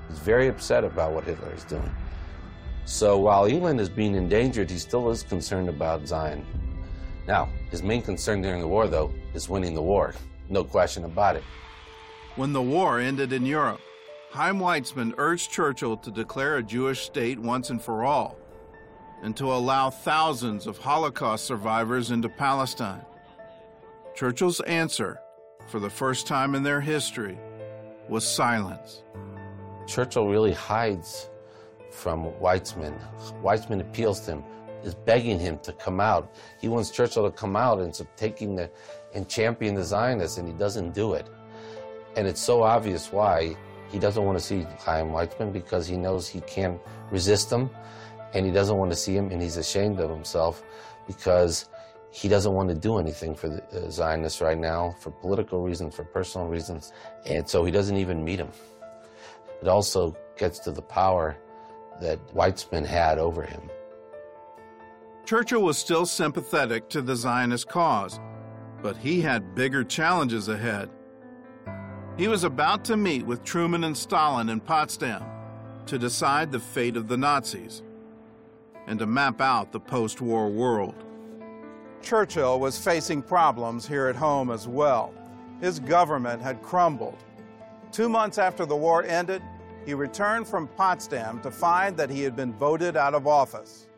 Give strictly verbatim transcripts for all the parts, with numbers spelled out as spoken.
He's very upset about what Hitler is doing. So while England is being endangered, he still is concerned about Zion. Now, his main concern during the war, though, is winning the war. No question about it. When the war ended in Europe, Chaim Weizmann urged Churchill to declare a Jewish state once and for all, and to allow thousands of Holocaust survivors into Palestine. Churchill's answer, for the first time in their history, was silence. Churchill really hides from Weizmann. Weizmann appeals to him, is begging him to come out. He wants Churchill to come out and so taking the and champion the Zionists, and he doesn't do it. And it's so obvious why. He doesn't want to see Chaim Weizmann because he knows he can't resist him, and he doesn't want to see him, and he's ashamed of himself because he doesn't want to do anything for the uh, Zionists right now for political reasons, for personal reasons, and so he doesn't even meet him. It also gets to the power that Weizmann had over him. Churchill was still sympathetic to the Zionist cause, but he had bigger challenges ahead. He was about to meet with Truman and Stalin in Potsdam to decide the fate of the Nazis and to map out the post-war world. Churchill was facing problems here at home as well. His government had crumbled. Two months after the war ended, he returned from Potsdam to find that he had been voted out of office.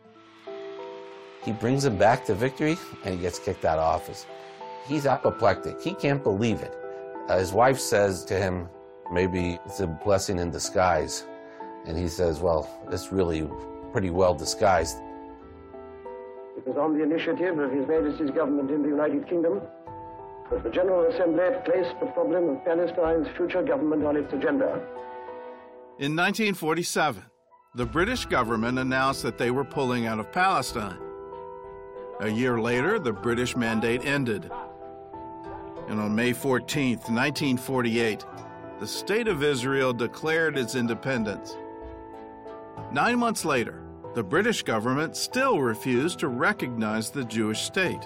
He brings him back to victory, and he gets kicked out of office. He's apoplectic. He can't believe it. Uh, his wife says to him, maybe it's a blessing in disguise. And he says, well, it's really pretty well disguised. It was on the initiative of His Majesty's government in the United Kingdom that the General Assembly placed the problem of Palestine's future government on its agenda. In nineteen forty-seven, the British government announced that they were pulling out of Palestine. A year later, the British mandate ended. And on May fourteenth, nineteen forty-eight, the State of Israel declared its independence. Nine months later, the British government still refused to recognize the Jewish state.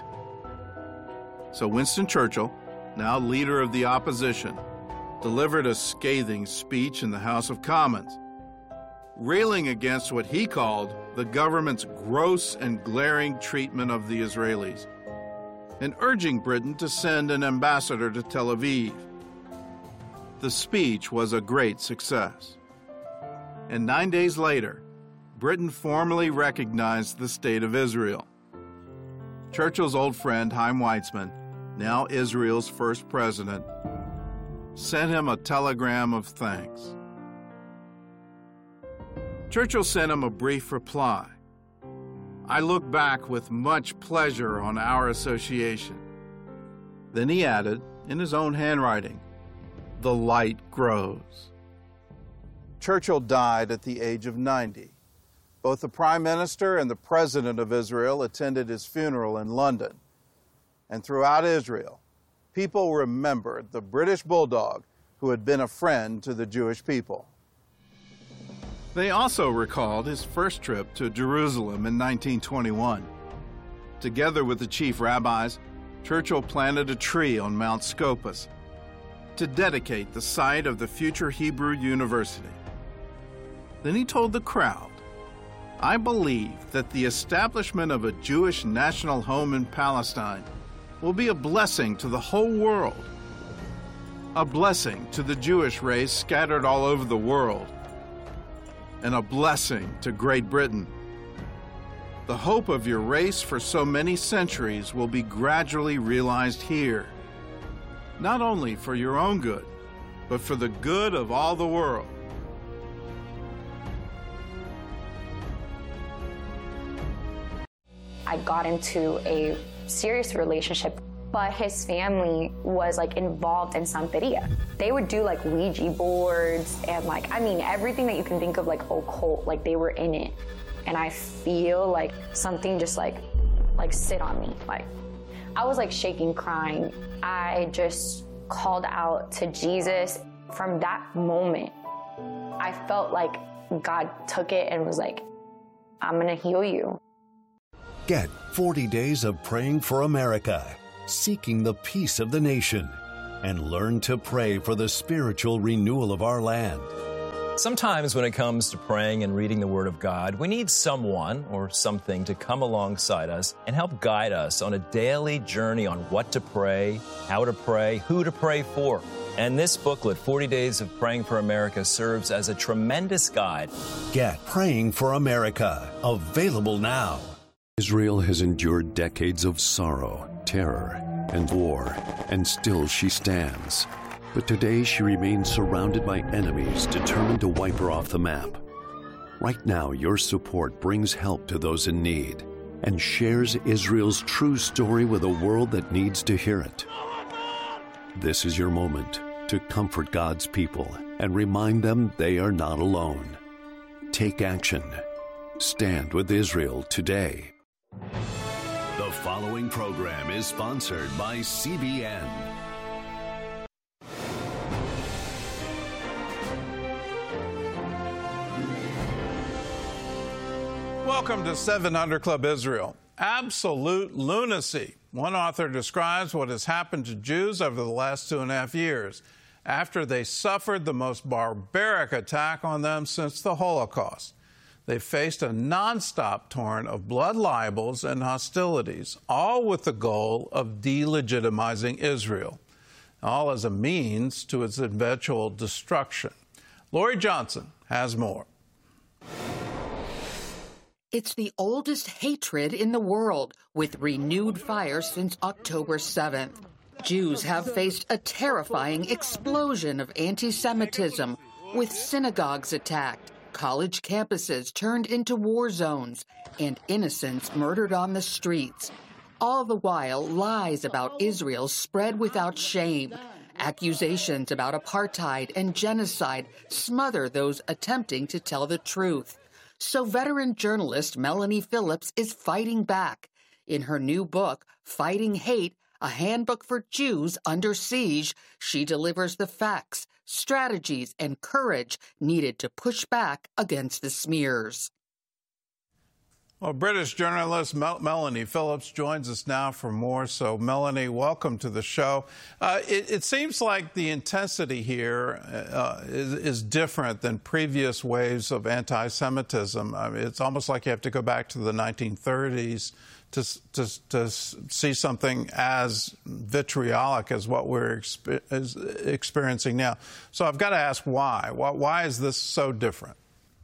So Winston Churchill, now leader of the opposition, delivered a scathing speech in the House of Commons, railing against what he called the government's gross and glaring treatment of the Israelis, and urging Britain to send an ambassador to Tel Aviv. The speech was a great success. And nine days later, Britain formally recognized the State of Israel. Churchill's old friend, Chaim Weizmann, now Israel's first president, sent him a telegram of thanks. Churchill sent him a brief reply. I look back with much pleasure on our association. Then he added, in his own handwriting, the light grows. Churchill died at the age of ninety. Both the Prime Minister and the President of Israel attended his funeral in London. And throughout Israel, people remembered the British bulldog who had been a friend to the Jewish people. They also recalled his first trip to Jerusalem in nineteen twenty-one. Together with the chief rabbis, Churchill planted a tree on Mount Scopus to dedicate the site of the future Hebrew University. Then he told the crowd, I believe that the establishment of a Jewish national home in Palestine will be a blessing to the whole world, a blessing to the Jewish race scattered all over the world, and a blessing to Great Britain. The hope of your race for so many centuries will be gradually realized here, not only for your own good, but for the good of all the world. I got into a serious relationship, but his family was like involved in Santeria. They would do like Ouija boards and like, I mean, everything that you can think of like occult, like they were in it. And I feel like something just like, like sit on me. Like I was like shaking, crying. I just called out to Jesus. From that moment, I felt like God took it and was like, I'm gonna heal you. Get forty days of praying for America, seeking the peace of the nation, and learn to pray for the spiritual renewal of our land. Sometimes when it comes to praying and reading the Word of God, we need someone or something to come alongside us and help guide us on a daily journey on what to pray, how to pray, who to pray for. And this booklet, forty days of Praying for America, serves as a tremendous guide. Get Praying for America, available now. Israel has endured decades of sorrow, terror, and war, and still she stands. But today she remains surrounded by enemies determined to wipe her off the map. Right now, your support brings help to those in need and shares Israel's true story with a world that needs to hear it. This is your moment to comfort God's people and remind them they are not alone. Take action. Stand with Israel today. The following program is sponsored by C B N. Welcome to seven hundred Club Israel. Absolute lunacy. One author describes what has happened to Jews over the last two and a half years after they suffered the most barbaric attack on them since the Holocaust. They faced a nonstop torrent of blood libels and hostilities, all with the goal of delegitimizing Israel, all as a means to its eventual destruction. Lori Johnson has more. It's the oldest hatred in the world, with renewed fire since October seventh. Jews have faced a terrifying explosion of anti-Semitism, with synagogues attacked, college campuses turned into war zones, and innocents murdered on the streets. All the while, lies about Israel spread without shame. Accusations about apartheid and genocide smother those attempting to tell the truth. So veteran journalist Melanie Phillips is fighting back. In her new book, Fighting Hate, a handbook for Jews under siege, she delivers the facts, strategies, and courage needed to push back against the smears. Well, British journalist Mel- Melanie Phillips joins us now for more. So, Melanie, welcome to the show. Uh, it, it seems like the intensity here uh, is, is different than previous waves of anti-Semitism. I mean, it's almost like you have to go back to the nineteen thirties to, to, to see something as vitriolic as what we're exp- is experiencing now. So I've got to ask why. why. Why is this so different?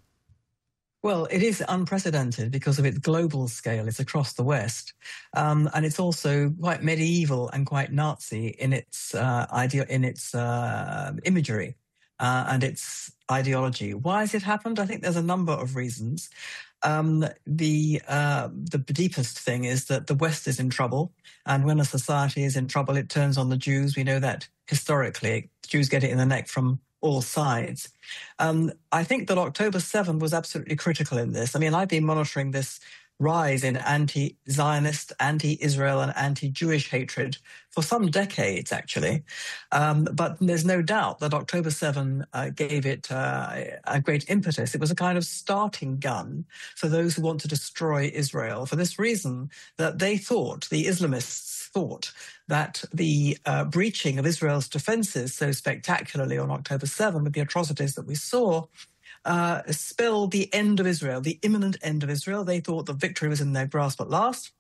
Well, it is unprecedented because of its global scale. It's across the West. Um, and it's also quite medieval and quite Nazi in its uh, idea, in its uh, imagery uh, and its ideology. Why has it happened? I think there's a number of reasons. Um, the uh, the deepest thing is that the West is in trouble. And when a society is in trouble, it turns on the Jews. We know that historically. The Jews get it in the neck from all sides. Um, I think that October seventh was absolutely critical in this. I mean, I've been monitoring this rise in anti-Zionist, anti-Israel and anti-Jewish hatred for some decades, actually. Um, but there's no doubt that October seventh uh, gave it uh, a great impetus. It was a kind of starting gun for those who want to destroy Israel, for this reason that they thought, the Islamists thought, that the uh, breaching of Israel's defenses so spectacularly on October seventh, with the atrocities that we saw, uh, spelled the end of Israel, the imminent end of Israel. They thought the victory was in their grasp at last.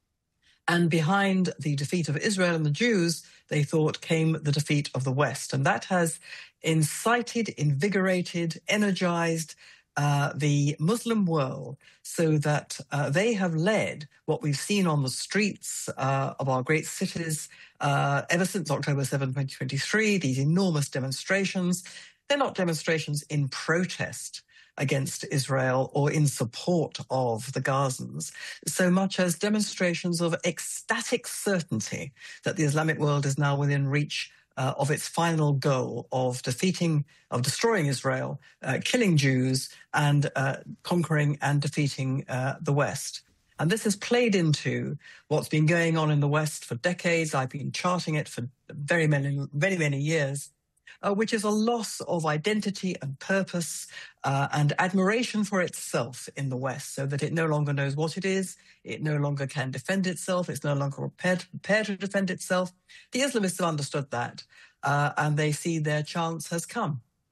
And behind the defeat of Israel and the Jews, they thought came the defeat of the West. And that has incited, invigorated, energized Uh, the Muslim world, so that uh, they have led what we've seen on the streets uh, of our great cities uh, ever since October seventh, twenty twenty-three, these enormous demonstrations. They're not demonstrations in protest against Israel or in support of the Gazans, so much as demonstrations of ecstatic certainty that the Islamic world is now within reach Uh, of its final goal of defeating, of destroying Israel, uh, killing Jews, and uh, conquering and defeating uh, the West. And this has played into what's been going on in the West for decades. I've been charting it for very many, very many years, uh, which is a loss of identity and purpose uh, and admiration for itself in the West, so that it no longer knows what it is. It no longer can defend itself. It's no longer prepared, prepared to defend itself. The Islamists have understood that, uh, and they see their chance has come.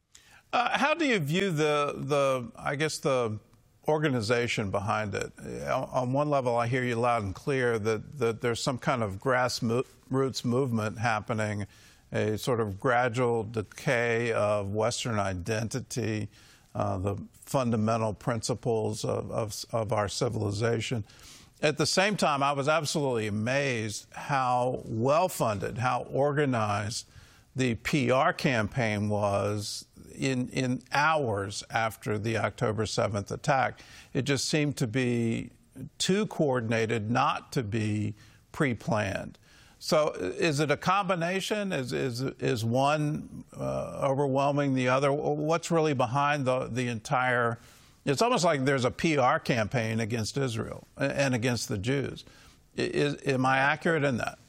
Uh, how do you view the, the, I guess, the organization behind it? On one level, I hear you loud and clear that, that there's some kind of grassroots movement happening, a sort of gradual decay of Western identity, uh, the fundamental principles of, of, of our civilization. At the same time, I was absolutely amazed how well-funded, how organized the P R campaign was in, in hours after the October seventh attack. It just seemed to be too coordinated not to be pre-planned. So is it a combination? Is, is, is one uh, overwhelming the other? What's really behind the, the entire... It's almost like there's a P R campaign against Israel and against the Jews. Is, am I accurate in that?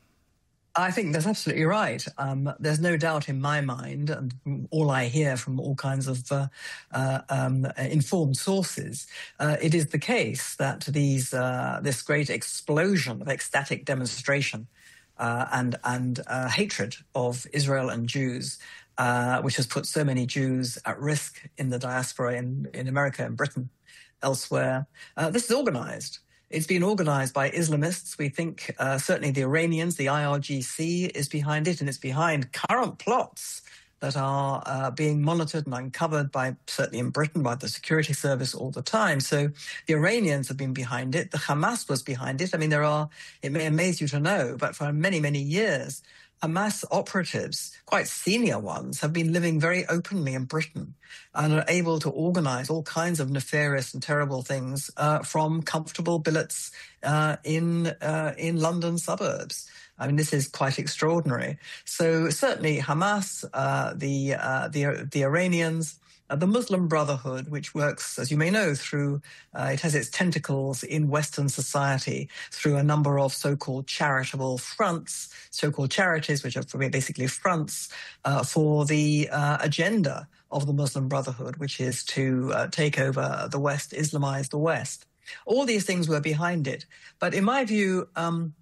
I think that's absolutely right. Um, there's no doubt in my mind, and all I hear from all kinds of uh, uh, um, informed sources, uh, it is the case that these uh, this great explosion of ecstatic demonstration uh, and and uh, hatred of Israel and Jews, uh, which has put so many Jews at risk in the diaspora in, in America and Britain, elsewhere, uh, this is organized. It's been organized by Islamists. We think uh, certainly the Iranians, the I R G C is behind it, and it's behind current plots that are uh, being monitored and uncovered by, certainly in Britain, by the security service all the time. So the Iranians have been behind it. The Hamas was behind it. I mean, there are, it may amaze you to know, but for many, many years, Hamas operatives, quite senior ones, have been living very openly in Britain and are able to organize all kinds of nefarious and terrible things uh, from comfortable billets uh, in uh, in London suburbs. I mean, this is quite extraordinary. So certainly Hamas, uh, the, uh, the, the Iranians, Uh, the Muslim Brotherhood, which works, as you may know, through, uh, it has its tentacles in Western society through a number of so-called charitable fronts, so-called charities, which are basically fronts uh, for the uh, agenda of the Muslim Brotherhood, which is to uh, take over the West, Islamize the West. All these things were behind it. But in my view, um,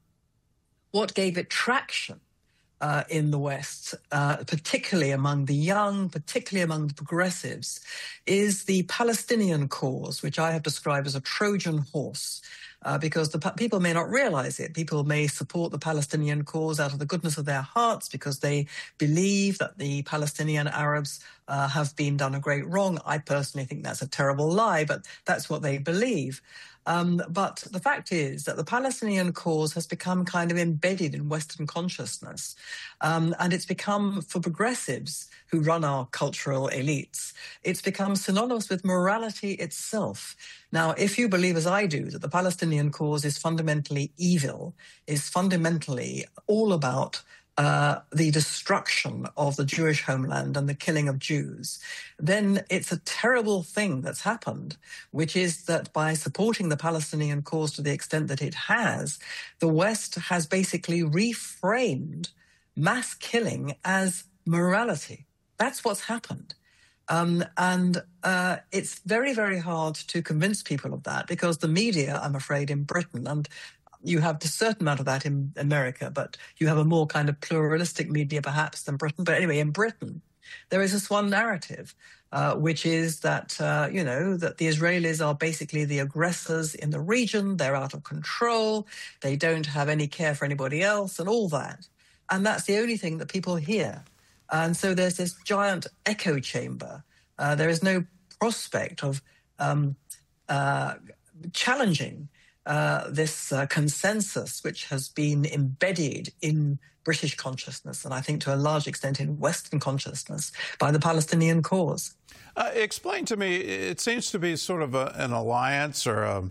what gave it traction Uh, in the West, uh, particularly among the young, particularly among the progressives, is the Palestinian cause, which I have described as a Trojan horse, uh, because the people may not realize it. People may support the Palestinian cause out of the goodness of their hearts because they believe that the Palestinian Arabs uh, have been done a great wrong. I personally think that's a terrible lie, but that's what they believe. Um, but the fact is that the Palestinian cause has become kind of embedded in Western consciousness. Um, and it's become, for progressives who run our cultural elites, it's become synonymous with morality itself. Now, if you believe, as I do, that the Palestinian cause is fundamentally evil, is fundamentally all about Uh, the destruction of the Jewish homeland and the killing of Jews, then it's a terrible thing that's happened, which is that by supporting the Palestinian cause to the extent that it has, the West has basically reframed mass killing as morality. That's what's happened. Um, and uh, it's very, very hard to convince people of that because the media, I'm afraid, in Britain, and you have a certain amount of that in America, but you have a more kind of pluralistic media perhaps than Britain. But anyway, in Britain, there is this one narrative, uh, which is that, uh, you know, that the Israelis are basically the aggressors in the region. They're out of control. They don't have any care for anybody else and all that. And that's the only thing that people hear. And so there's this giant echo chamber. Uh, there is no prospect of um, uh, challenging Uh, this uh, consensus, which has been embedded in British consciousness, and I think to a large extent in Western consciousness, by the Palestinian cause. Uh, explain to me, it seems to be sort of a, an alliance or a,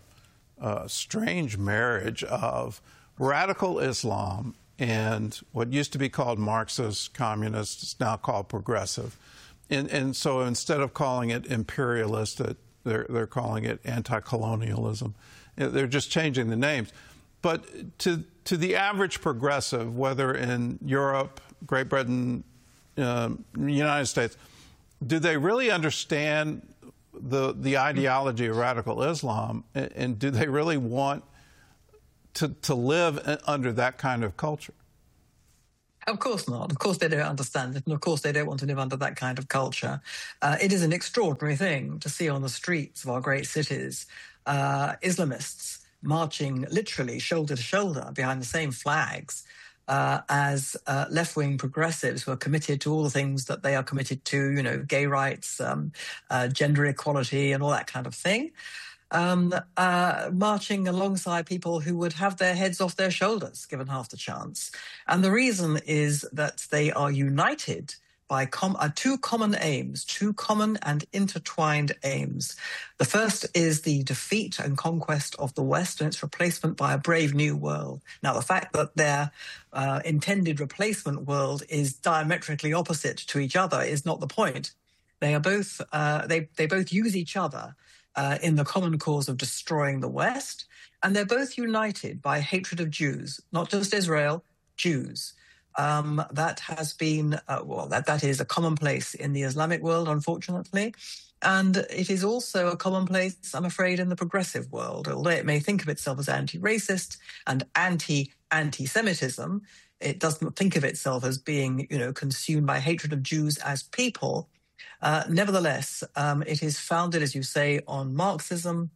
a strange marriage of radical Islam and what used to be called Marxist communist is now called progressive. And, and so instead of calling it imperialist, they're, they're calling it anti-colonialism. They're just changing the names. But to to the average progressive, whether in Europe, Great Britain, uh, United States, do they really understand the the ideology of radical Islam, and, and do they really want to to live under that kind of culture? Of course not. Of course they don't understand it. And of course they don't want to live under that kind of culture. Uh, it is an extraordinary thing to see on the streets of our great cities uh, Islamists marching literally shoulder to shoulder behind the same flags uh, as uh, left-wing progressives who are committed to all the things that they are committed to, you know, gay rights, um, uh, gender equality and all that kind of thing. Um, uh, marching alongside people who would have their heads off their shoulders, given half the chance. And the reason is that they are united by com- uh, two common aims, two common and intertwined aims. The first is the defeat and conquest of the West and its replacement by a brave new world. Now, the fact that their uh, intended replacement world is diametrically opposite to each other is not the point. They are both, uh, they, they both use each other Uh, in the common cause of destroying the West. And they're both united by hatred of Jews, not just Israel, Jews. Um, that has been, uh, well, that, that is a commonplace in the Islamic world, unfortunately. And it is also a commonplace, I'm afraid, in the progressive world. Although it may think of itself as anti-racist and anti-anti-Semitism, it doesn't think of itself as being, you know, consumed by hatred of Jews as people. Uh, nevertheless, um, it is founded, as you say, on Marxism.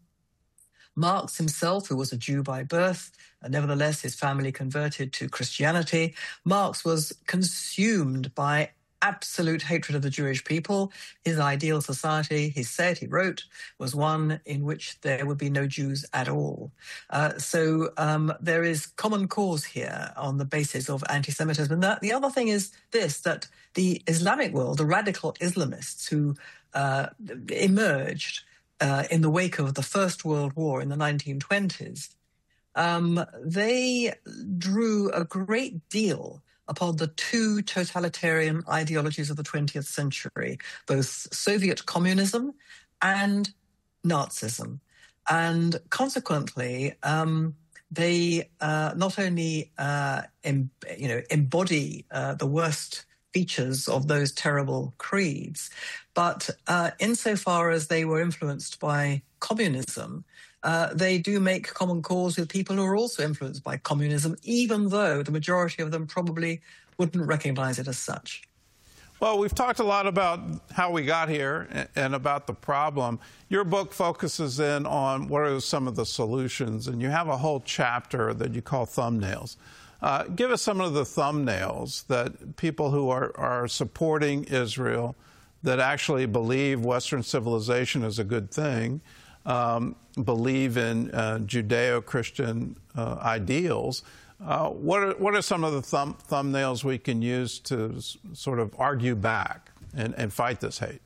Marx himself, who was a Jew by birth, uh, nevertheless, his family converted to Christianity. Marx was consumed by absolute hatred of the Jewish people. His ideal society, he said, he wrote, was one in which there would be no Jews at all. Uh, so um, there is common cause here on the basis of anti-Semitism. And that, the other thing is this, that the Islamic world, the radical Islamists who uh, emerged uh, in the wake of the First World War in the nineteen twenties, um, they drew a great deal upon the two totalitarian ideologies of the twentieth century, both Soviet communism and Nazism. And consequently, um, they uh, not only uh, em- you know, embody uh, the worst features of those terrible creeds, but uh, insofar as they were influenced by communism, uh, they do make common cause with people who are also influenced by communism, even though the majority of them probably wouldn't recognize it as such. Well, we've talked a lot about how we got here and about the problem. Your book focuses in on what are some of the solutions, and you have a whole chapter that you call thumbnails. Uh, give us some of the thumbnails that people who are, are supporting Israel, that actually believe Western civilization is a good thing, um, believe in uh, Judeo-Christian uh, ideals. Uh, what, are, what are some of the thumb, thumbnails we can use to s- sort of argue back and, and fight this hate?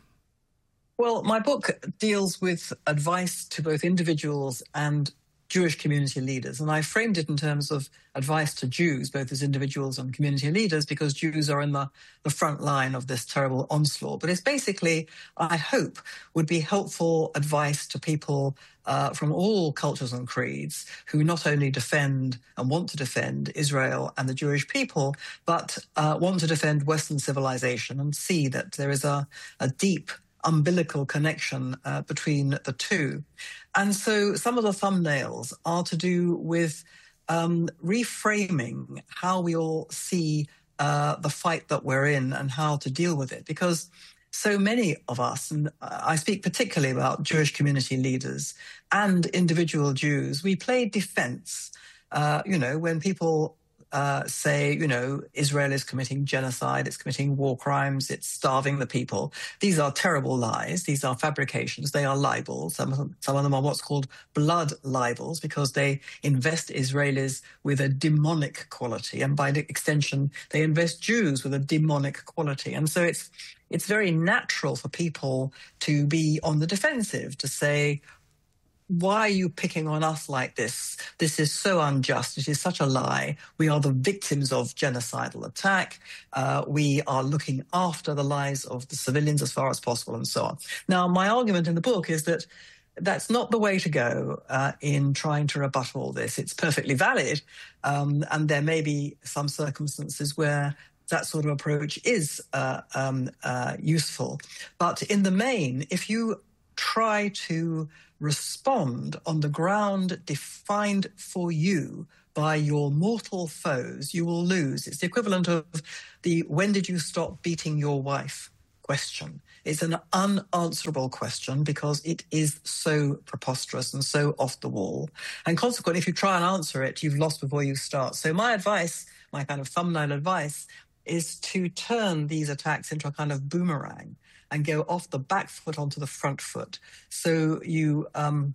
Well, my book deals with advice to both individuals and Jewish community leaders. And I framed it in terms of advice to Jews, both as individuals and community leaders, because Jews are in the, the front line of this terrible onslaught. But it's basically, I hope, would be helpful advice to people uh, from all cultures and creeds who not only defend and want to defend Israel and the Jewish people, but uh, want to defend Western civilization and see that there is a, a deep umbilical connection uh, between the two. And so some of the thumbnails are to do with um, reframing how we all see uh, the fight that we're in and how to deal with it. Because so many of us, and I speak particularly about Jewish community leaders and individual Jews, we play defense. Uh, you know, when people Uh, say, you know, Israel is committing genocide, it's committing war crimes, it's starving the people. These are terrible lies. These are fabrications. They are libels. Some of them, some of them are what's called blood libels because they invest Israelis with a demonic quality. And by extension, they invest Jews with a demonic quality. And so it's, it's very natural for people to be on the defensive, to say, why are you picking on us like this? This is so unjust. It is such a lie. We are the victims of genocidal attack. Uh, we are looking after the lives of the civilians as far as possible, and so on. Now, my argument in the book is that that's not the way to go uh, in trying to rebut all this. It's perfectly valid, um, and there may be some circumstances where that sort of approach is uh, um, uh, useful. But in the main, if you try to respond on the ground defined for you by your mortal foes, you will lose. It's the equivalent of the when did you stop beating your wife question. It's an unanswerable question because it is so preposterous and so off the wall. And consequently, if you try and answer it, you've lost before you start. So my advice, my kind of thumbnail advice, is to turn these attacks into a kind of boomerang and go off the back foot onto the front foot. So you um,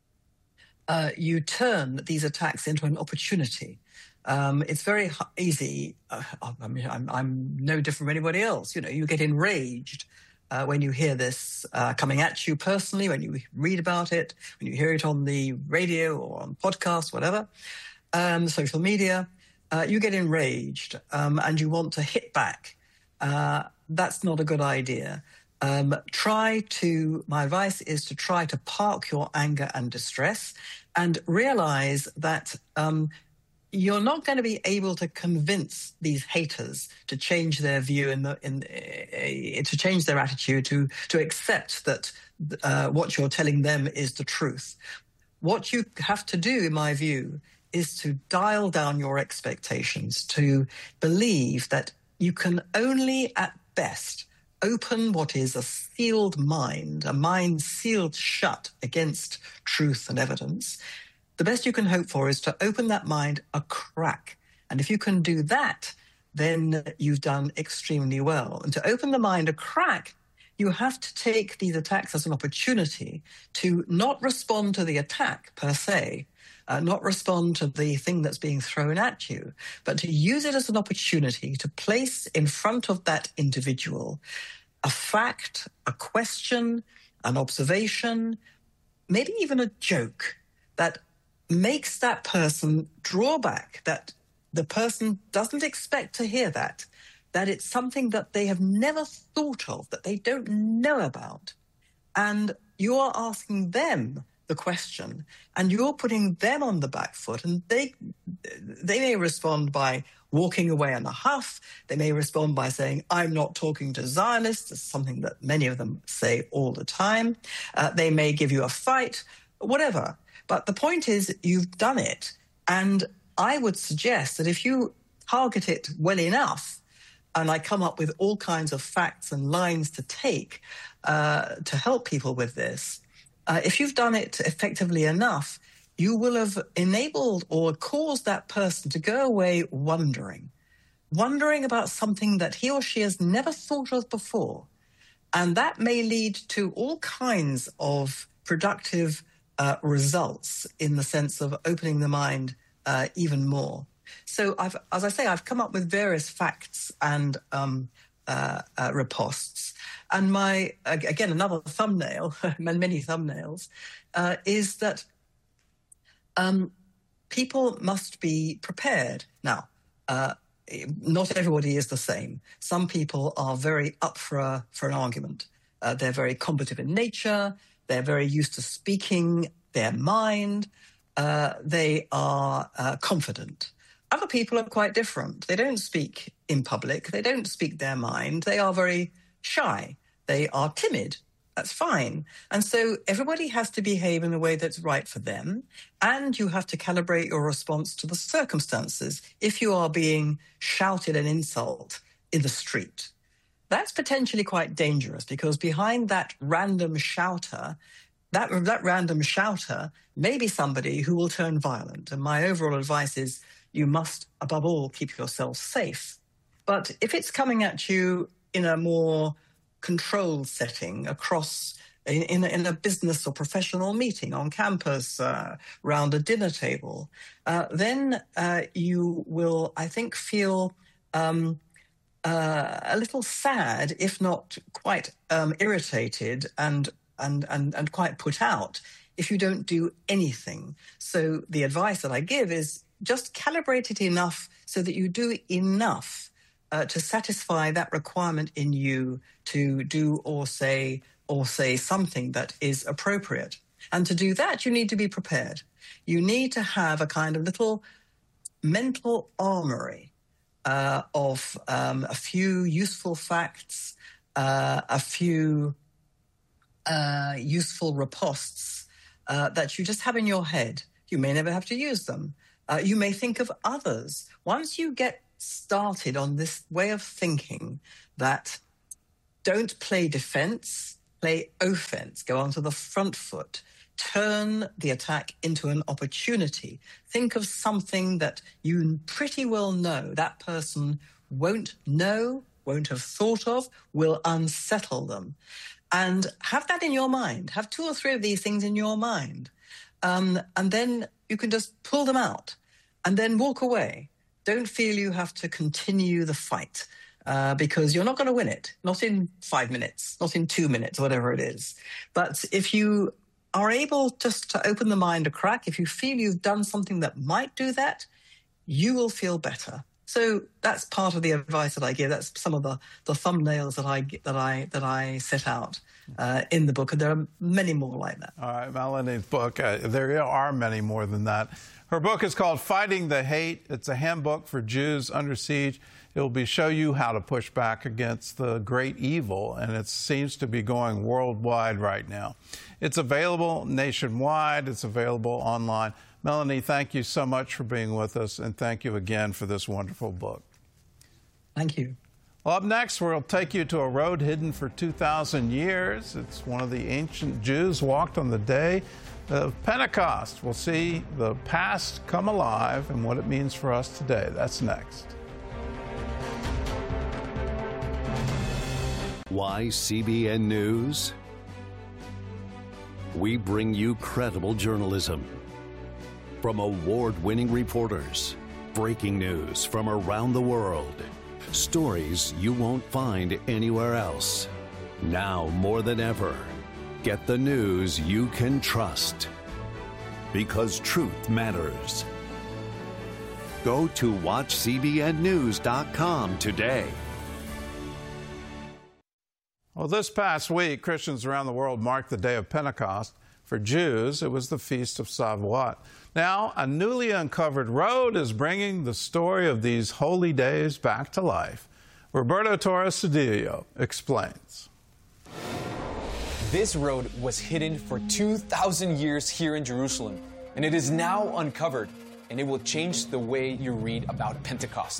uh, you turn these attacks into an opportunity. Um, it's very easy. Uh, I mean, I'm, I'm no different from anybody else. You know, you get enraged uh, when you hear this uh, coming at you personally, when you read about it, when you hear it on the radio or on podcasts, whatever, um, social media. Uh, you get enraged um, and you want to hit back. Uh, that's not a good idea. Um, try to, my advice is to try to park your anger and distress and realize that um, you're not going to be able to convince these haters to change their view in the in uh, to change their attitude, to to accept that uh, what you're telling them is the truth. What you have to do, in my view, is to dial down your expectations, to believe that you can only at best open what is a sealed mind, a mind sealed shut against truth and evidence. The best you can hope for is to open that mind a crack. And if you can do that, then you've done extremely well. And to open the mind a crack, you have to take these attacks as an opportunity to not respond to the attack per se, uh, not respond to the thing that's being thrown at you, but to use it as an opportunity to place in front of that individual a fact, a question, an observation, maybe even a joke that makes that person draw back, that the person doesn't expect to hear that, that it's something that they have never thought of, that they don't know about. And you are asking them the question, and you're putting them on the back foot, and they they may respond by walking away in a huff. They may respond by saying, I'm not talking to Zionists. It's something that many of them say all the time. Uh, they may give you a fight, whatever. But the point is, you've done it. And I would suggest that if you target it well enough, and I come up with all kinds of facts and lines to take uh, to help people with this, uh, if you've done it effectively enough, you will have enabled or caused that person to go away wondering, wondering about something that he or she has never thought of before. And that may lead to all kinds of productive Uh, results in the sense of opening the mind uh, even more. So, I've, as I say, I've come up with various facts and um, uh, uh, ripostes. And my, again, another thumbnail, many thumbnails, uh, is that um, people must be prepared. Now, uh, not everybody is the same. Some people are very up for, a, for an argument. Uh, they're very combative in nature. They're very used to speaking their mind. Uh, they are uh, confident. Other people are quite different. They don't speak in public. They don't speak their mind. They are very shy. They are timid. That's fine. And so everybody has to behave in a way that's right for them. And you have to calibrate your response to the circumstances. If you are being shouted an insult in the street, that's potentially quite dangerous, because behind that random shouter, that, that random shouter may be somebody who will turn violent. And my overall advice is you must, above all, keep yourself safe. But if it's coming at you in a more controlled setting across, in, in, a, in a business or professional meeting, on campus, uh, around a dinner table, uh, then uh, you will, I think, feel Um, Uh, a little sad, if not quite um, irritated and, and and and quite put out, if you don't do anything. So the advice that I give is just calibrate it enough so that you do enough uh, to satisfy that requirement in you to do or say or say something that is appropriate. And to do that, you need to be prepared. You need to have a kind of little mental armory Uh, of um, a few useful facts, uh, a few uh, useful ripostes uh, that you just have in your head. You may never have to use them, Uh, you may think of others. Once you get started on this way of thinking that don't play defense, play offense, go onto the front foot, turn the attack into an opportunity. Think of something that you pretty well know that person won't know, won't have thought of, will unsettle them. And have that in your mind. Have two or three of these things in your mind. Um, and then you can just pull them out and then walk away. Don't feel you have to continue the fight uh, because you're not going to win it. Not in five minutes, not in two minutes, whatever it is. But if you are able just to open the mind a crack, if you feel you've done something that might do that, you will feel better. So that's part of the advice that I give. That's some of the, the thumbnails that I that I that I set out uh, in the book, and there are many more like that. All right, Melanie's book. Uh, there are many more than that. Her book is called "Fighting the Hate." It's a handbook for Jews under siege. It will be show you how to push back against the great evil, and it seems to be going worldwide right now. It's available nationwide. It's available online. Melanie, thank you so much for being with us, and thank you again for this wonderful book. Thank you. Well, up next, we'll take you to a road hidden for two thousand years. It's one of the ancient Jews walked on the day of Pentecost. We'll see the past come alive and what it means for us today. That's next. Why C B N News? We bring you credible journalism from award-winning reporters, breaking news from around the world, stories you won't find anywhere else. Now more than ever, get the news you can trust, because truth matters. Go to watch C B N news dot com today. Well, this past week, Christians around the world marked the day of Pentecost. For Jews, it was the Feast of Shavuot. Now, a newly uncovered road is bringing the story of these holy days back to life. Roberto Torres Cedillo explains. This road was hidden for two thousand years here in Jerusalem, and it is now uncovered, and it will change the way you read about Pentecost.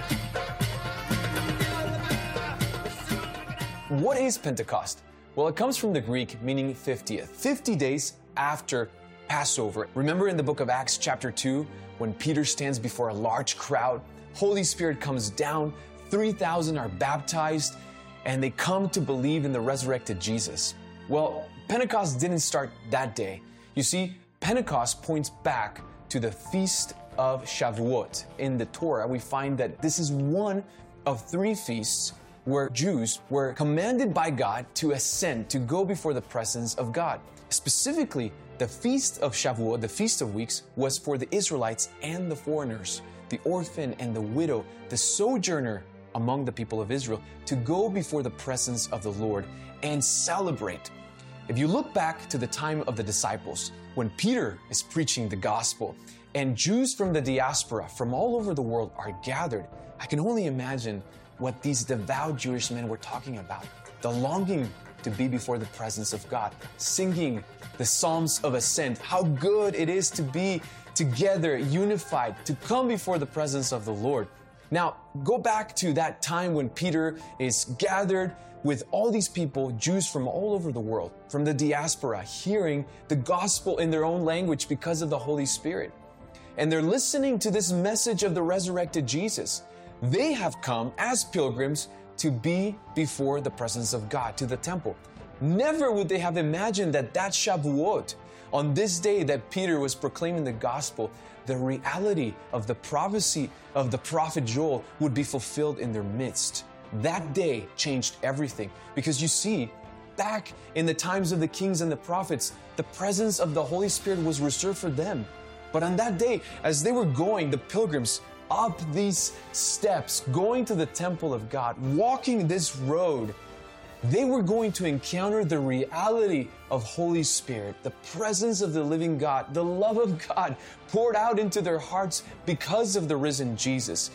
What is Pentecost? Well, it comes from the Greek meaning fiftieth, fifty days after Passover. Remember in the book of Acts chapter two, when Peter stands before a large crowd, Holy Spirit comes down, three thousand are baptized, and they come to believe in the resurrected Jesus. Well, Pentecost didn't start that day. You see, Pentecost points back to the Feast of Shavuot. In the Torah, we find that this is one of three feasts where Jews were commanded by God to ascend, to go before the presence of God. Specifically, the Feast of Shavuot, the Feast of Weeks, was for the Israelites and the foreigners, the orphan and the widow, the sojourner among the people of Israel, to go before the presence of the Lord and celebrate. If you look back to the time of the disciples, when Peter is preaching the gospel, and Jews from the diaspora, from all over the world, are gathered, I can only imagine what these devout Jewish men were talking about. The longing to be before the presence of God, singing the Psalms of Ascent, how good it is to be together, unified, to come before the presence of the Lord. Now, go back to that time when Peter is gathered with all these people, Jews from all over the world, from the diaspora, hearing the gospel in their own language because of the Holy Spirit. And they're listening to this message of the resurrected Jesus. They have come as pilgrims to be before the presence of God, to the temple. Never would they have imagined that that Shavuot, on this day that Peter was proclaiming the gospel, the reality of the prophecy of the prophet Joel would be fulfilled in their midst. That day changed everything, because you see, back in the times of the kings and the prophets, the presence of the Holy Spirit was reserved for them. But on that day, as they were going, the pilgrims, up these steps, going to the temple of God, walking this road, they were going to encounter the reality of Holy Spirit, the presence of the living God, the love of God poured out into their hearts because of the risen Jesus.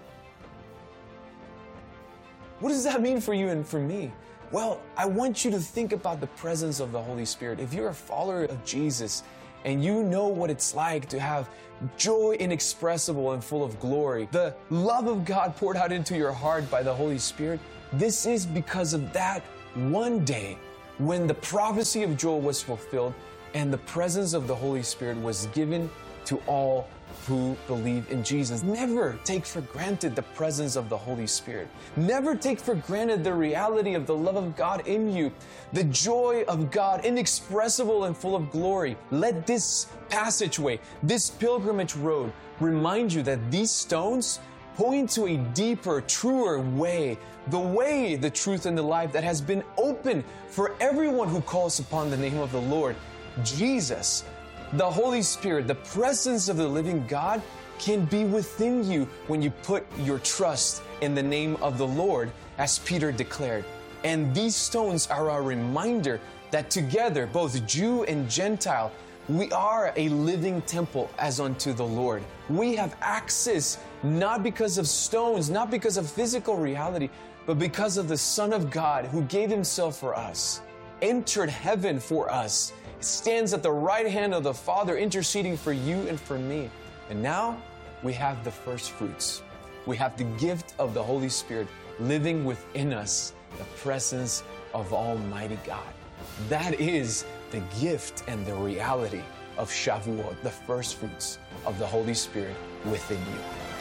What does that mean for you and for me? Well, I want you to think about the presence of the Holy Spirit. If you're a follower of Jesus and you know what it's like to have joy inexpressible and full of glory, the love of God poured out into your heart by the Holy Spirit, this is because of that one day when the prophecy of Joel was fulfilled and the presence of the Holy Spirit was given to all who believe in Jesus. Never take for granted the presence of the Holy Spirit. Never take for granted the reality of the love of God in you, the joy of God, inexpressible and full of glory. Let this passageway, this pilgrimage road, remind you that these stones point to a deeper, truer way, the way, the truth, and the life that has been open for everyone who calls upon the name of the Lord. Jesus, the Holy Spirit, the presence of the living God can be within you when you put your trust in the name of the Lord, as Peter declared. And these stones are a reminder that together, both Jew and Gentile, we are a living temple as unto the Lord. We have access not because of stones, not because of physical reality, but because of the Son of God who gave himself for us, entered heaven for us, stands at the right hand of the Father interceding for you and for me. And now we have the first fruits. We have the gift of the Holy Spirit living within us, the presence of Almighty God. That is the gift and the reality of Shavuot, the first fruits of the Holy Spirit within you.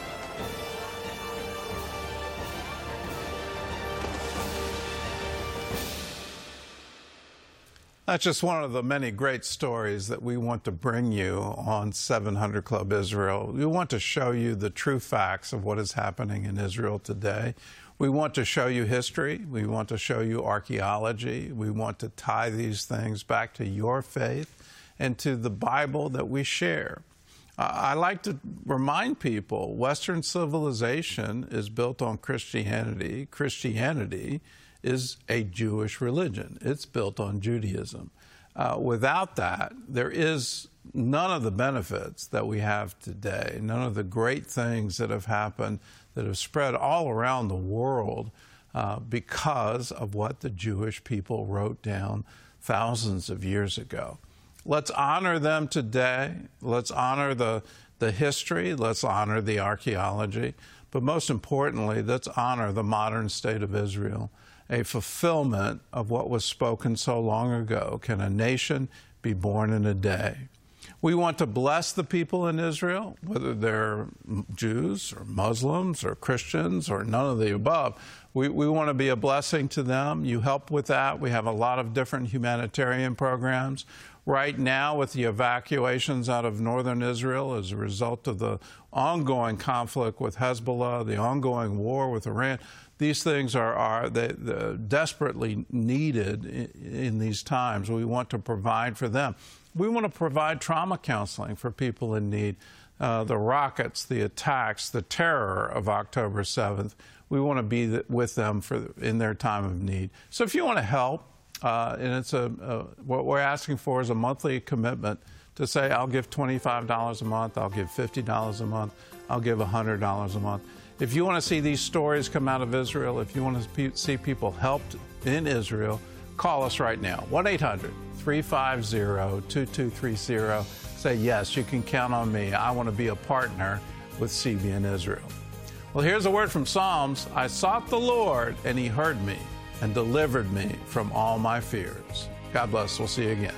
That's just one of the many great stories that we want to bring you on seven hundred Club Israel. We want to show you the true facts of what is happening in Israel today. We want to show you history. We want to show you archaeology. We want to tie these things back to your faith and to the Bible that we share. Uh, I like to remind people, Western civilization is built on Christianity. Christianity is a Jewish religion. It's built on Judaism. Uh, without that, there is none of the benefits that we have today, none of the great things that have happened that have spread all around the world uh, because of what the Jewish people wrote down thousands of years ago. Let's honor them today. Let's honor the, the history. Let's honor the archaeology. But most importantly, let's honor the modern state of Israel, a fulfillment of what was spoken so long ago. Can a nation be born in a day? We want to bless the people in Israel, whether they're Jews or Muslims or Christians or none of the above. We, we want to be a blessing to them. You help with that. We have a lot of different humanitarian programs. Right now, with the evacuations out of northern Israel as a result of the ongoing conflict with Hezbollah, the ongoing war with Iran, these things are, are they, desperately needed in, in these times. We want to provide for them. We want to provide trauma counseling for people in need. Uh, the rockets, the attacks, the terror of October seventh, we want to be with them for in their time of need. So if you want to help, uh, and it's a, a what we're asking for is a monthly commitment to say, I'll give twenty-five dollars a month, I'll give fifty dollars a month, I'll give one hundred dollars a month. If you want to see these stories come out of Israel, if you want to see people helped in Israel, call us right now, one eight hundred, three five zero, two two three zero. Say, yes, you can count on me. I want to be a partner with C B N Israel. Well, here's a word from Psalms. I sought the Lord, and he heard me and delivered me from all my fears. God bless. We'll see you again.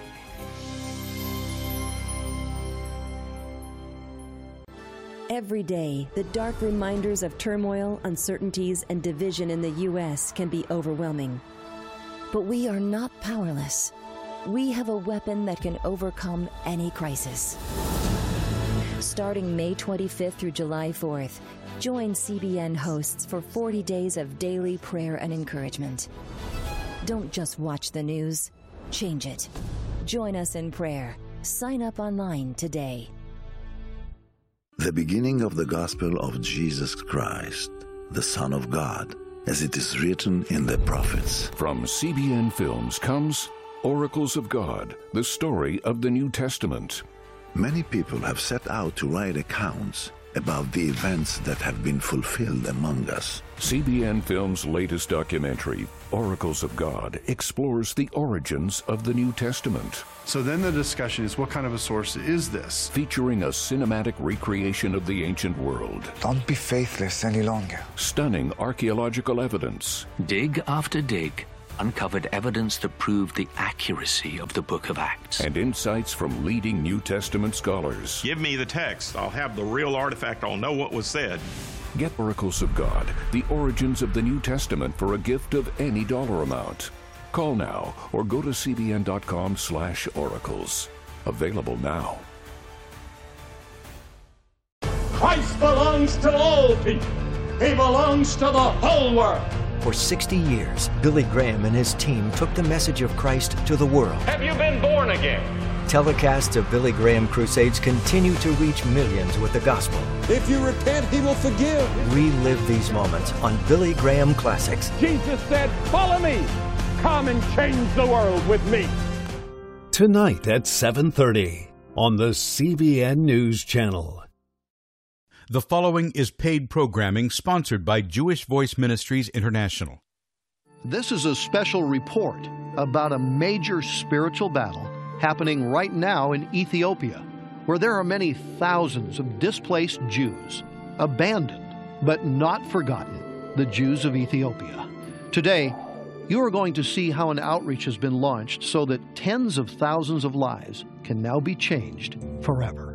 Every day, the dark reminders of turmoil, uncertainties, and division in the U S can be overwhelming. But we are not powerless. We have a weapon that can overcome any crisis. Starting May twenty-fifth through July fourth, join C B N hosts for forty days of daily prayer and encouragement. Don't just watch the news, change it. Join us in prayer. Sign up online today. The beginning of the gospel of Jesus Christ, the Son of God, as it is written in the prophets. From C B N Films comes Oracles of God, the story of the New Testament. Many people have set out to write accounts about the events that have been fulfilled among us. C B N Films' latest documentary, Oracles of God, explores the origins of the New Testament. So then the discussion is, what kind of a source is this? Featuring a cinematic recreation of the ancient world. Don't be faithless any longer. Stunning archaeological evidence. Dig after dig uncovered evidence that proved the accuracy of the Book of Acts. And insights from leading New Testament scholars. Give me the text. I'll have the real artifact. I'll know what was said. Get Oracles of God, the origins of the New Testament for a gift of any dollar amount. Call now or go to cbn.com slash oracles. Available now. Christ belongs to all people. He belongs to the whole world. For sixty years, Billy Graham and his team took the message of Christ to the world. Have you been born again? Telecasts of Billy Graham crusades continue to reach millions with the gospel. If you repent, he will forgive. Relive these moments on Billy Graham Classics. Jesus said, follow me. Come and change the world with me. Tonight at seven thirty on the C B N News Channel. The following is paid programming sponsored by Jewish Voice Ministries International. This is a special report about a major spiritual battle happening right now in Ethiopia, where there are many thousands of displaced Jews, abandoned but not forgotten, the Jews of Ethiopia. Today, you are going to see how an outreach has been launched so that tens of thousands of lives can now be changed forever.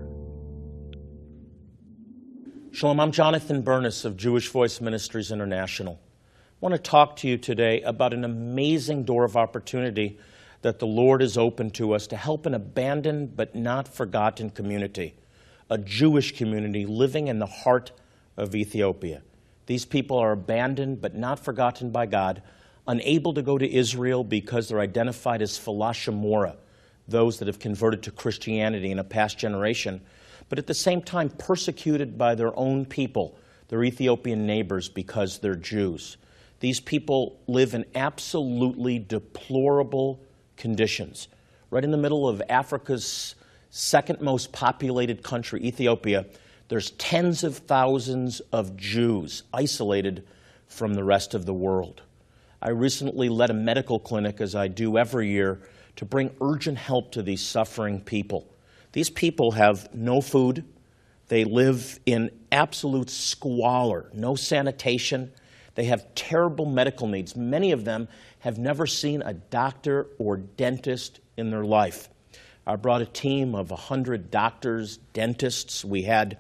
Shalom, I'm Jonathan Bernis of Jewish Voice Ministries International. I want to talk to you today about an amazing door of opportunity that the Lord has opened to us to help an abandoned but not forgotten community, a Jewish community living in the heart of Ethiopia. These people are abandoned but not forgotten by God, unable to go to Israel because they're identified as Falashimora, those that have converted to Christianity in a past generation, but at the same time persecuted by their own people, their Ethiopian neighbors, because they're Jews. These people live in absolutely deplorable conditions. Right in the middle of Africa's second most populated country, Ethiopia, there's tens of thousands of Jews isolated from the rest of the world. I recently led a medical clinic, as I do every year, to bring urgent help to these suffering people. These people have no food. They live in absolute squalor, no sanitation. They have terrible medical needs. Many of them have never seen a doctor or dentist in their life. I brought a team of one hundred doctors, dentists. We had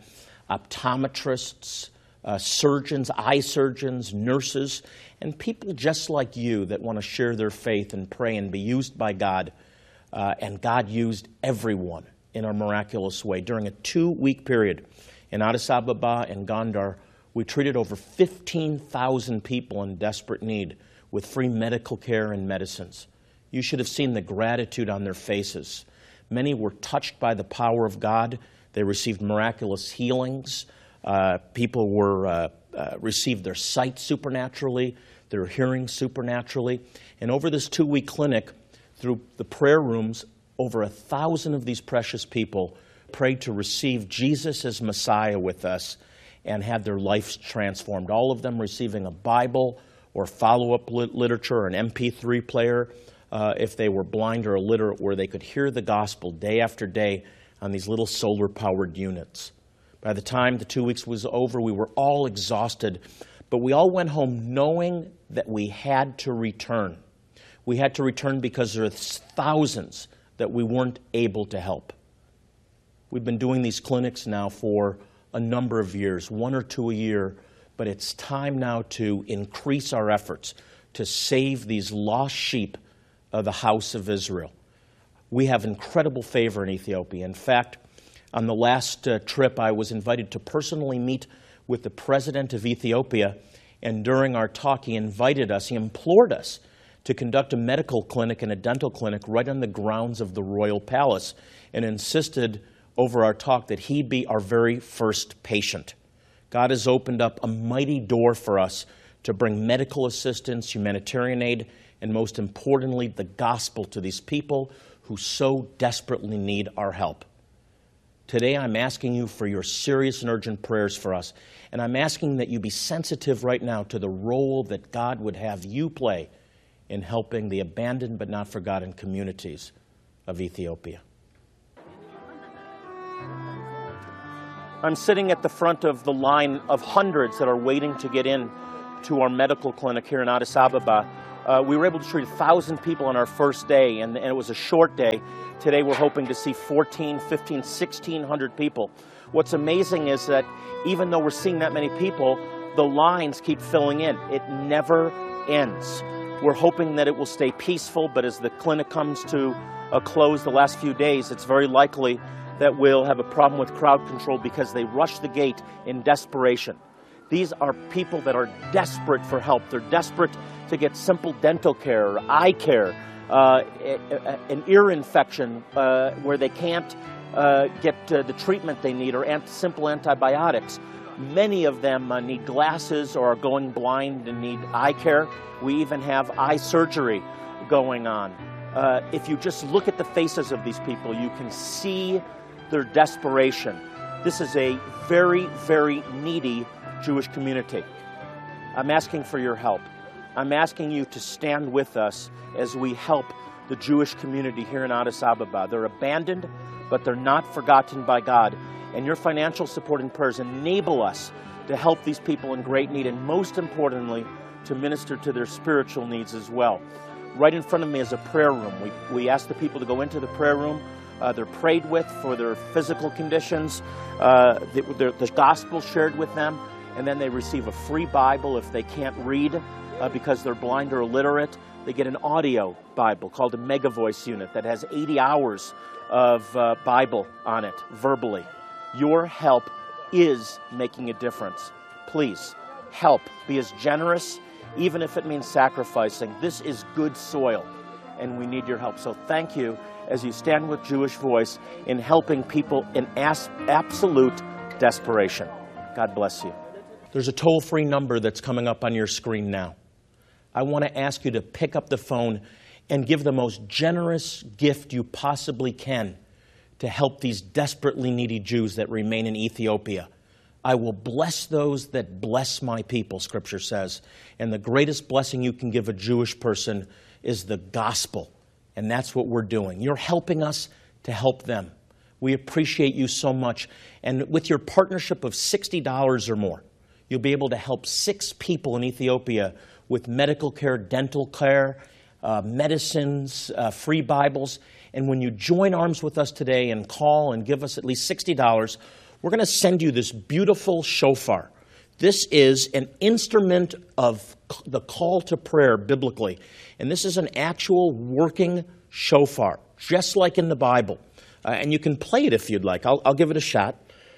optometrists, uh, surgeons, eye surgeons, nurses, and people just like you that want to share their faith and pray and be used by God. Uh, and God used everyone in a miraculous way. During a two-week period in Addis Ababa and Gondar, we treated over fifteen thousand people in desperate need with free medical care and medicines. You should have seen the gratitude on their faces. Many were touched by the power of God. They received miraculous healings. Uh, people were uh, uh, received their sight supernaturally, their hearing supernaturally. And over this two-week clinic, through the prayer rooms, over a thousand of these precious people prayed to receive Jesus as Messiah with us and had their lives transformed. All of them receiving a Bible or follow-up lit literature or an M P three player uh, if they were blind or illiterate, where they could hear the gospel day after day on these little solar-powered units. By the time the two weeks was over, we were all exhausted, but we all went home knowing that we had to return. We had to return because there are thousands that we weren't able to help. We've been doing these clinics now for a number of years, one or two a year, but it's time now to increase our efforts to save these lost sheep of the house of Israel. We have incredible favor in Ethiopia. In fact, on the last uh, trip, I was invited to personally meet with the president of Ethiopia, and during our talk, he invited us, he implored us to conduct a medical clinic and a dental clinic right on the grounds of the royal palace, and insisted over our talk that he be our very first patient. God has opened up a mighty door for us to bring medical assistance, humanitarian aid, and most importantly, the gospel to these people who so desperately need our help. Today I'm asking you for your serious and urgent prayers for us. And I'm asking that you be sensitive right now to the role that God would have you play in helping the abandoned but not forgotten communities of Ethiopia. I'm sitting at the front of the line of hundreds that are waiting to get in to our medical clinic here in Addis Ababa. Uh, we were able to treat one thousand people on our first day, and, and it was a short day. Today we're hoping to see fourteen, fifteen, sixteen hundred people. What's amazing is that even though we're seeing that many people, the lines keep filling in. It never ends. We're hoping that it will stay peaceful, but as the clinic comes to a close the last few days, it's very likely that we'll have a problem with crowd control because they rush the gate in desperation. These are people that are desperate for help. They're desperate to get simple dental care or eye care, uh, an ear infection uh, where they can't uh, get uh, the treatment they need, or ant simple antibiotics. Many of them uh, need glasses or are going blind and need eye care. We even have eye surgery going on. Uh, if you just look at the faces of these people, you can see their desperation. This is a very, very needy Jewish community. I'm asking for your help. I'm asking you to stand with us as we help the Jewish community here in Addis Ababa. They're abandoned, but they're not forgotten by God. And your financial support and prayers enable us to help these people in great need, and most importantly, to minister to their spiritual needs as well. Right in front of me is a prayer room. We, we ask the people to go into the prayer room. Uh, they're prayed with for their physical conditions, uh, the, the, the gospel shared with them, and then they receive a free Bible if they can't read uh, because they're blind or illiterate. They get an audio Bible called a Mega Voice unit that has eighty hours of uh, Bible on it, verbally. Your help is making a difference. Please, help. Be as generous, even if it means sacrificing. This is good soil, and we need your help. So thank you as you stand with Jewish Voice in helping people in as absolute desperation. God bless you. There's a toll-free number that's coming up on your screen now. I want to ask you to pick up the phone and give the most generous gift you possibly can to help these desperately needy Jews that remain in Ethiopia. I will bless those that bless my people, Scripture says. And the greatest blessing you can give a Jewish person is the gospel. And that's what we're doing. You're helping us to help them. We appreciate you so much. And with your partnership of sixty dollars or more, you'll be able to help six people in Ethiopia with medical care, dental care, uh, medicines, uh, free Bibles. And when you join arms with us today and call and give us at least sixty dollars, we're going to send you this beautiful shofar. This is an instrument of the call to prayer biblically. And this is an actual working shofar, just like in the Bible. Uh, and you can play it if you'd like. I'll, I'll give it a shot.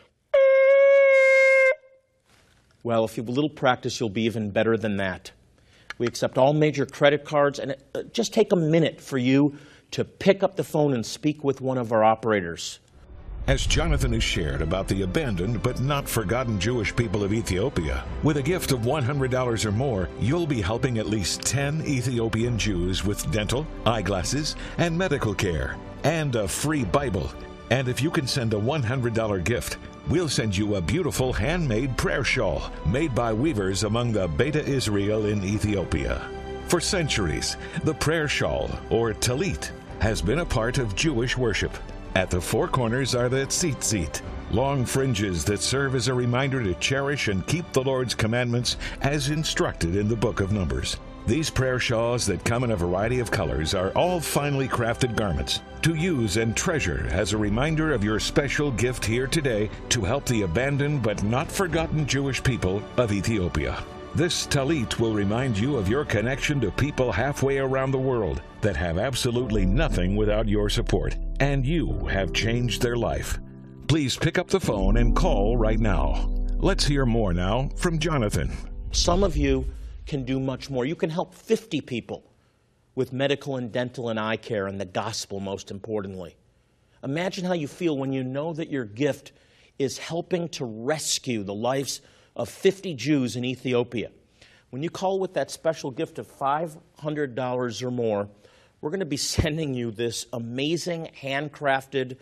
Well, if you have a little practice, you'll be even better than that. We accept all major credit cards, and it, uh, just take a minute for you to pick up the phone and speak with one of our operators. As Jonathan has shared about the abandoned but not forgotten Jewish people of Ethiopia, with a gift of one hundred dollars or more, you'll be helping at least ten Ethiopian Jews with dental, eyeglasses, and medical care, and a free Bible. And if you can send a one hundred dollars gift, we'll send you a beautiful handmade prayer shawl made by weavers among the Beta Israel in Ethiopia. For centuries, the prayer shawl, or talit, has been a part of Jewish worship. At the four corners are the tzitzit, long fringes that serve as a reminder to cherish and keep the Lord's commandments as instructed in the book of Numbers. These prayer shawls that come in a variety of colors are all finely crafted garments to use and treasure as a reminder of your special gift here today to help the abandoned but not forgotten Jewish people of Ethiopia. This talit will remind you of your connection to people halfway around the world that have absolutely nothing without your support, and you have changed their life. Please pick up the phone and call right now. Let's hear more now from Jonathan. Some of you can do much more. You can help fifty people with medical and dental and eye care and the gospel, most importantly. Imagine how you feel when you know that your gift is helping to rescue the lives of fifty Jews in Ethiopia. When you call with that special gift of five hundred dollars or more, we're going to be sending you this amazing handcrafted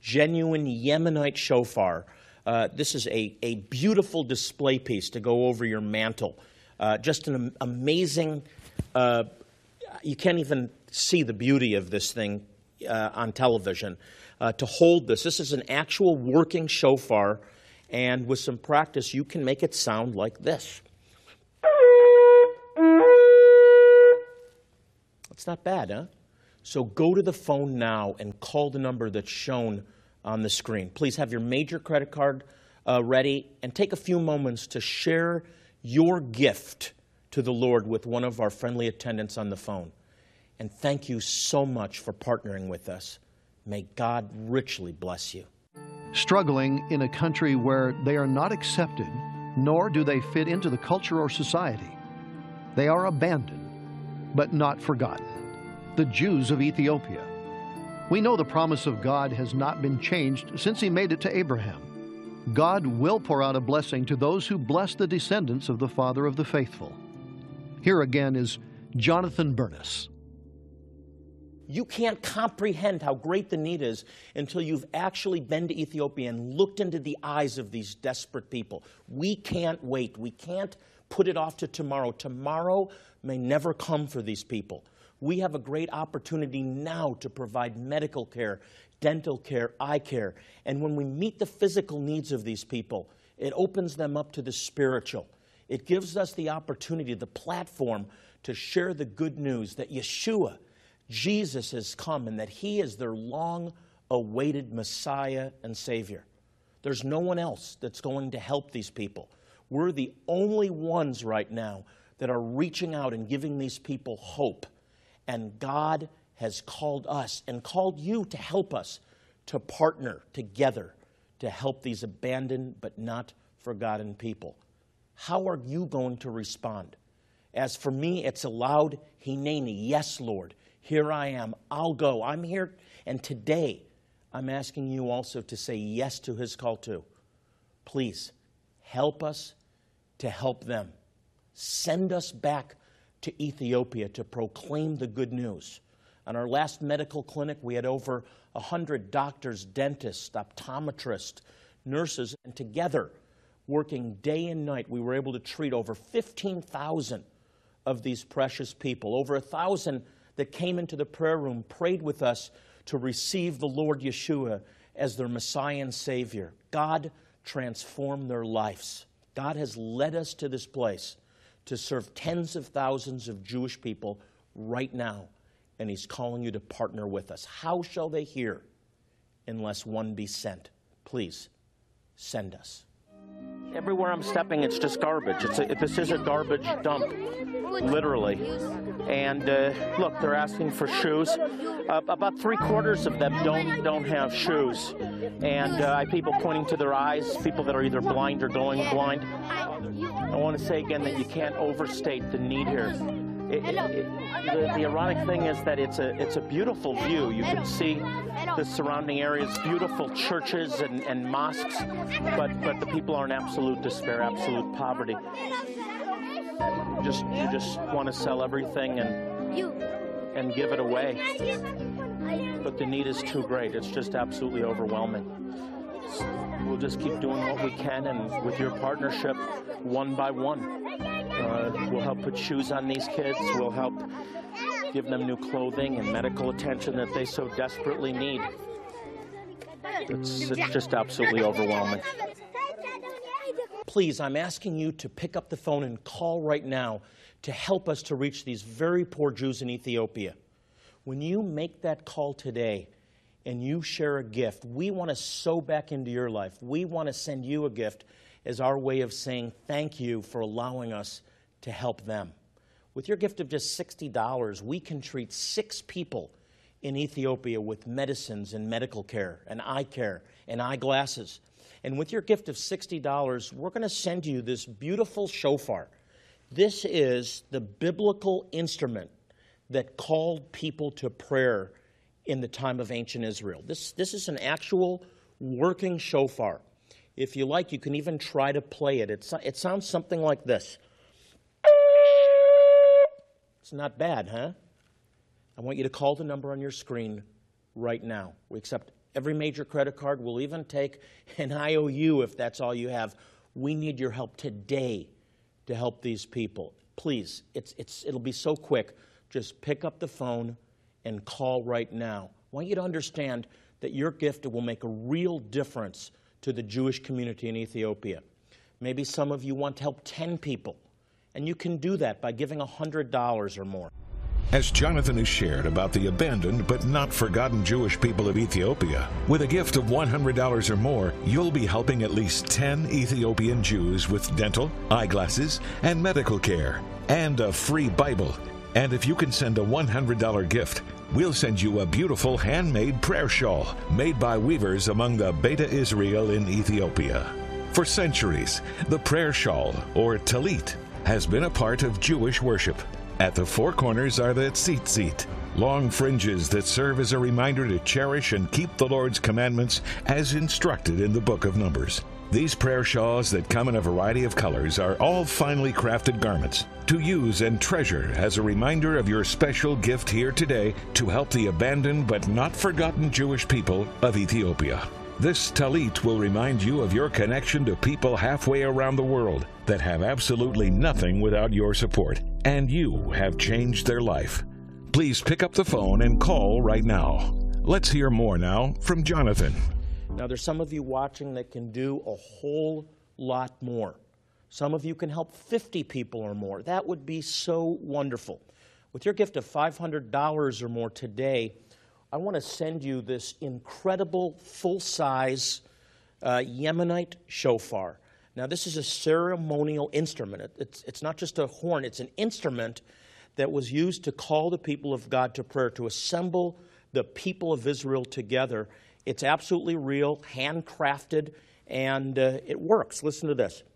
genuine Yemenite shofar. Uh, this is a, a beautiful display piece to go over your mantle. Uh, just an amazing, uh, you can't even see the beauty of this thing uh, on television. Uh, to hold this, this is an actual working shofar, and with some practice, you can make it sound like this. It's not bad, huh? So go to the phone now and call the number that's shown on the screen. Please have your major credit card uh, ready and take a few moments to share your gift to the Lord with one of our friendly attendants on the phone. And thank you so much for partnering with us. May God richly bless you. Struggling in a country where they are not accepted, nor do they fit into the culture or society. They are abandoned, but not forgotten. The Jews of Ethiopia. We know the promise of God has not been changed since He made it to Abraham. God will pour out a blessing to those who bless the descendants of the Father of the faithful. Here again is Jonathan Bernis. You can't comprehend how great the need is until you've actually been to Ethiopia and looked into the eyes of these desperate people. We can't wait. We can't put it off to tomorrow. Tomorrow may never come for these people. We have a great opportunity now to provide medical care, dental care, eye care. And when we meet the physical needs of these people, it opens them up to the spiritual. It gives us the opportunity, the platform, to share the good news that Yeshua, Jesus, has come and that He is their long-awaited Messiah and Savior. There's no one else that's going to help these people. We're the only ones right now that are reaching out and giving these people hope. And God has called us and called you to help us to partner together to help these abandoned but not forgotten people. How are you going to respond? As for me, it's a loud Hineni, yes, Lord, here I am, I'll go, I'm here. And today, I'm asking you also to say yes to His call too. Please, help us to help them. Send us back to Ethiopia to proclaim the good news. On our last medical clinic, we had over one hundred doctors, dentists, optometrists, nurses, and together, working day and night, we were able to treat over fifteen thousand of these precious people. Over one thousand that came into the prayer room, prayed with us to receive the Lord Yeshua as their Messiah and Savior. God transformed their lives. God has led us to this place to serve tens of thousands of Jewish people right now, and He's calling you to partner with us. How shall they hear unless one be sent? Please, send us. Everywhere I'm stepping, it's just garbage. It's a, this is a garbage dump, literally. And uh, look, they're asking for shoes. Uh, about three quarters of them don't don't have shoes. And uh, I have people pointing to their eyes, people that are either blind or going blind. I want to say again that you can't overstate the need here. It, it, it, the, the ironic thing is that it's a it's a beautiful view. You can see the surrounding areas, beautiful churches and, and mosques, but but the people are in absolute despair, absolute poverty. You just you just want to sell everything and and give it away, but the need is too great. It's just absolutely overwhelming. We'll just keep doing what we can, and with your partnership, one by one. Uh, we'll help put shoes on these kids. We'll help give them new clothing and medical attention that they so desperately need. It's, it's just absolutely overwhelming. Please, I'm asking you to pick up the phone and call right now to help us to reach these very poor Jews in Ethiopia. When you make that call today and you share a gift, we want to sow back into your life. We want to send you a gift as our way of saying thank you for allowing us to help them. With your gift of just sixty dollars, we can treat six people in Ethiopia with medicines and medical care and eye care and eyeglasses. And with your gift of sixty dollars, we're going to send you this beautiful shofar. This is the biblical instrument that called people to prayer in the time of ancient Israel. This, this is an actual working shofar. If you like, you can even try to play it. It, it sounds something like this. It's not bad, huh? I want you to call the number on your screen right now. We accept every major credit card. We'll even take an I O U if that's all you have. We need your help today to help these people. Please, it's, it's, it'll be so quick. Just pick up the phone and call right now. I want you to understand that your gift will make a real difference to the Jewish community in Ethiopia. Maybe some of you want to help ten people, and you can do that by giving one hundred dollars or more. As Jonathan has shared about the abandoned but not forgotten Jewish people of Ethiopia, with a gift of one hundred dollars or more, you'll be helping at least ten Ethiopian Jews with dental, eyeglasses, and medical care, and a free Bible. And if you can send a one hundred dollars gift, we'll send you a beautiful handmade prayer shawl made by weavers among the Beta Israel in Ethiopia. For centuries, the prayer shawl, or talit, has been a part of Jewish worship. At the four corners are the tzitzit, long fringes that serve as a reminder to cherish and keep the Lord's commandments as instructed in the book of Numbers. These prayer shawls that come in a variety of colors are all finely crafted garments to use and treasure as a reminder of your special gift here today to help the abandoned but not forgotten Jewish people of Ethiopia. This talit will remind you of your connection to people halfway around the world that have absolutely nothing without your support, and you have changed their life. Please pick up the phone and call right now. Let's hear more now from Jonathan. Now, there's some of you watching that can do a whole lot more. Some of you can help fifty people or more. That would be so wonderful. With your gift of five hundred dollars or more today, I want to send you this incredible full-size uh, Yemenite shofar. Now, this is a ceremonial instrument. It, it's, it's not just a horn. It's an instrument that was used to call the people of God to prayer, to assemble the people of Israel together. It's absolutely real, handcrafted, and uh, it works. Listen to this.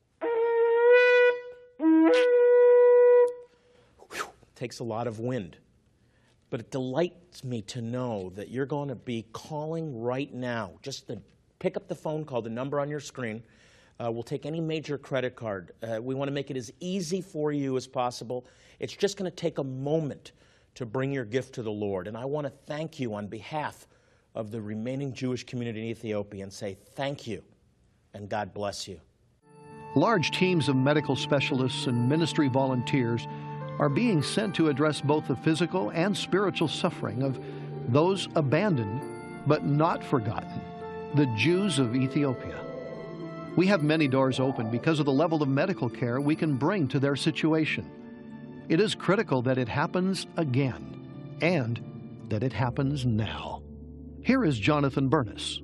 Whew, takes a lot of wind. But it delights me to know that you're going to be calling right now. Just to pick up the phone, call the number on your screen. Uh, we'll take any major credit card. Uh, we want to make it as easy for you as possible. It's just going to take a moment to bring your gift to the Lord. And I want to thank you on behalf of the remaining Jewish community in Ethiopia and say thank you and God bless you. Large teams of medical specialists and ministry volunteers are being sent to address both the physical and spiritual suffering of those abandoned but not forgotten, the Jews of Ethiopia. We have many doors open because of the level of medical care we can bring to their situation. It is critical that it happens again and that it happens now. Here is Jonathan Bernis.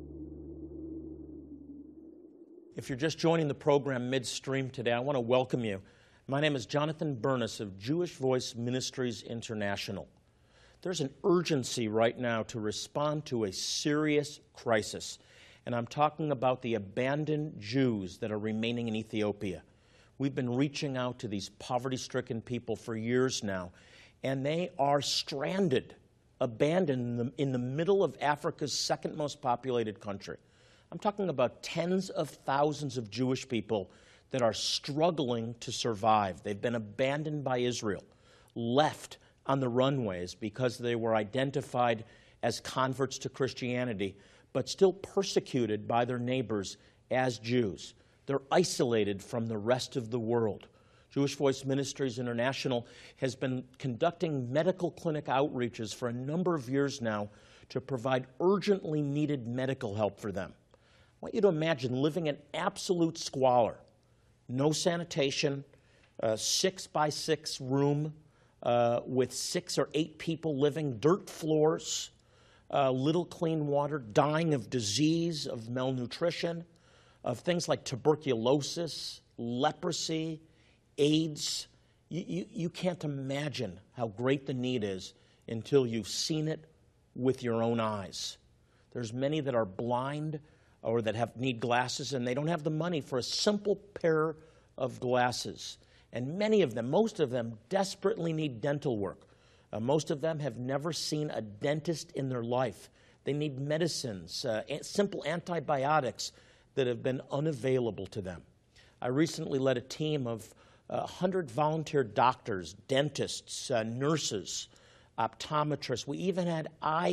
If you're just joining the program midstream today, I want to welcome you. My name is Jonathan Bernis of Jewish Voice Ministries International. There's an urgency right now to respond to a serious crisis, and I'm talking about the abandoned Jews that are remaining in Ethiopia. We've been reaching out to these poverty-stricken people for years now, and they are stranded, abandoned in the, in the middle of Africa's second most populated country. I'm talking about tens of thousands of Jewish people that are struggling to survive. They've been abandoned by Israel, left on the runways because they were identified as converts to Christianity, but still persecuted by their neighbors as Jews. They're isolated from the rest of the world. Jewish Voice Ministries International has been conducting medical clinic outreaches for a number of years now to provide urgently needed medical help for them. I want you to imagine living in absolute squalor, no sanitation, a six by six room uh, with six or eight people living, dirt floors, uh, little clean water, dying of disease, of malnutrition, of things like tuberculosis, leprosy, AIDS. You, you, you can't imagine how great the need is until you've seen it with your own eyes. There's many that are blind or that have need glasses, and they don't have the money for a simple pair of glasses. And many of them, most of them, desperately need dental work. Uh, most of them have never seen a dentist in their life. They need medicines, uh, simple antibiotics that have been unavailable to them. I recently led a team of uh, one hundred volunteer doctors, dentists, uh, nurses, optometrists. We even had eye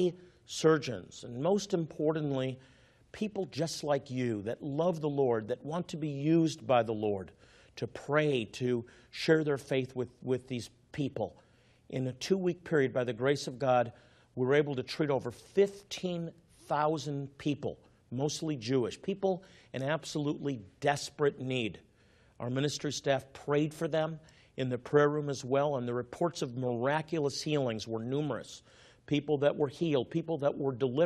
surgeons, and most importantly, people just like you that love the Lord, that want to be used by the Lord to pray, to share their faith with, with these people. In a two-week period, by the grace of God, we were able to treat over fifteen thousand people, mostly Jewish, people in absolutely desperate need. Our ministry staff prayed for them in the prayer room as well, and the reports of miraculous healings were numerous. People that were healed, people that were delivered.